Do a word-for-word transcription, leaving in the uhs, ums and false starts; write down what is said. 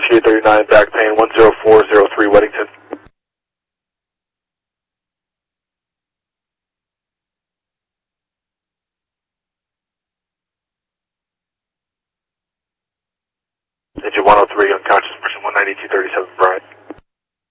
negotiate thirty-nine, back pain one zero four zero three Weddington. Engine one oh three, unconscious, person one ninety-two thirty-seven, Brian.